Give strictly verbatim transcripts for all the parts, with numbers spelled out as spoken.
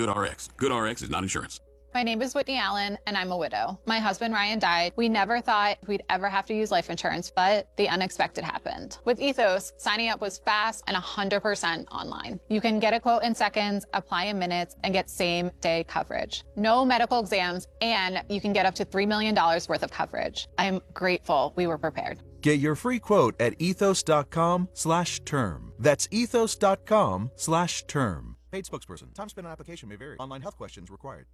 GoodRx. GoodRx is not insurance. My name is Whitney Allen, and I'm a widow. My husband, Ryan, died. We never thought we'd ever have to use life insurance, but the unexpected happened. With Ethos, signing up was fast and one hundred percent online. You can get a quote in seconds, apply in minutes, and get same-day coverage. No medical exams, and you can get up to three million dollars worth of coverage. I'm grateful we were prepared. Get your free quote at ethos.com slash term. That's ethos.com slash term. Paid spokesperson. Time spent on application may vary. Online health questions required.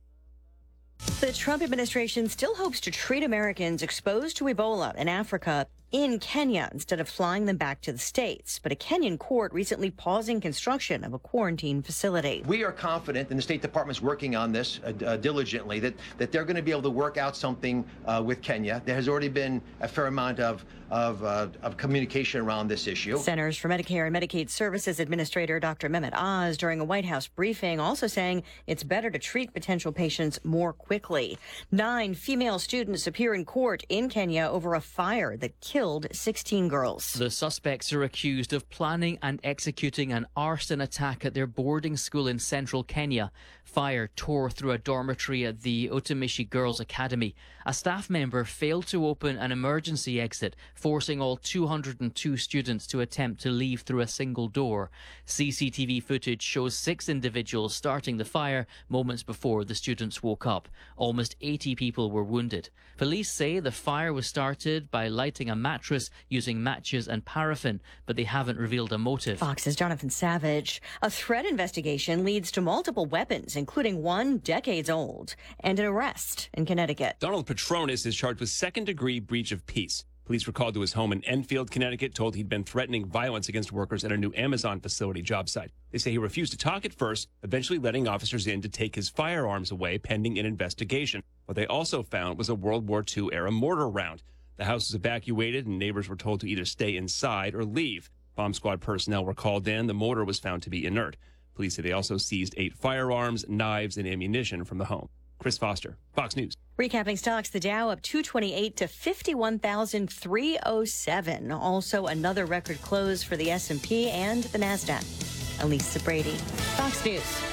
The Trump administration still hopes to treat Americans exposed to Ebola in Africa in Kenya instead of flying them back to the States. But a Kenyan court recently pausing construction of a quarantine facility. We are confident, and the State Department's working on this uh, uh, diligently, that, that they're going to be able to work out something uh, with Kenya. There has already been a fair amount of, of, uh, of communication around this issue. Centers for Medicare and Medicaid Services Administrator Doctor Mehmet Oz during a White House briefing also saying it's better to treat potential patients more quickly. Nine female students appear in court in Kenya over a fire that killed sixteen girls. The suspects are accused of planning and executing an arson attack at their boarding school in central Kenya. Fire tore through a dormitory at the Utumishi Girls Academy. A staff member failed to open an emergency exit, forcing all two hundred two students to attempt to leave through a single door. C C T V footage shows six individuals starting the fire moments before the students woke up. Almost eighty people were wounded. Police say the fire was started by lighting a mattress using matches and paraffin, but they haven't revealed a motive. Fox's Jonathan Savage. A threat investigation leads to multiple weapons, including one decades old, and an arrest in Connecticut. Donald Petronis is charged with second-degree breach of peace. Police were called to his home in Enfield, Connecticut, told he'd been threatening violence against workers at a new Amazon facility job site. They say he refused to talk at first, eventually letting officers in to take his firearms away pending an investigation. What they also found was a World War Two era mortar round. The house was evacuated and neighbors were told to either stay inside or leave. Bomb squad personnel were called in. The mortar was found to be inert. Police say they also seized eight firearms, knives, and ammunition from the home. Chris Foster, Fox News. Recapping stocks, the Dow up two twenty-eight to fifty-one thousand three hundred seven. Also another record close for the S and P and the NASDAQ. Elisa Brady, Fox News.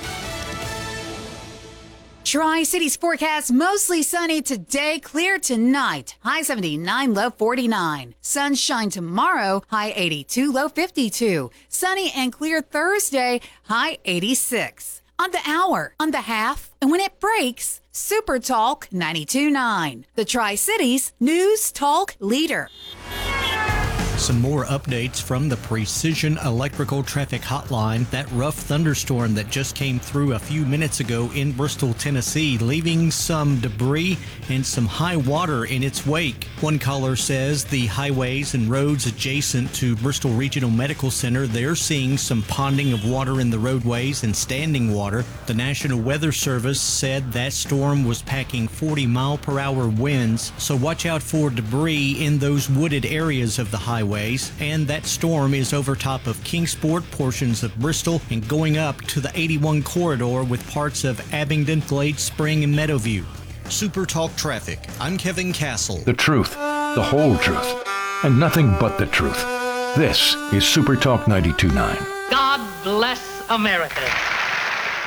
Tri-Cities forecast mostly sunny today, clear tonight. High seventy-nine, low forty-nine. Sunshine tomorrow, high eighty-two, low fifty-two. Sunny and clear Thursday, high eighty-six. On the hour, on the half, and when it breaks, Super Talk ninety-two point nine. The Tri-Cities News Talk Leader. Some more updates from the Precision Electrical Traffic Hotline. That rough thunderstorm that just came through a few minutes ago in Bristol, Tennessee, leaving some debris and some high water in its wake. One caller says the highways and roads adjacent to Bristol Regional Medical Center, they're seeing some ponding of water in the roadways and standing water. The National Weather Service said that storm was packing forty mile per hour winds, so watch out for debris in those wooded areas of the highway. And that storm is over top of Kingsport, portions of Bristol, and going up to the eighty-one corridor with parts of Abingdon, Glade Spring, and Meadowview. Super Talk Traffic. I'm Kevin Castle. The truth, the whole truth, and nothing but the truth. This is Super Talk ninety-two point nine. God bless America.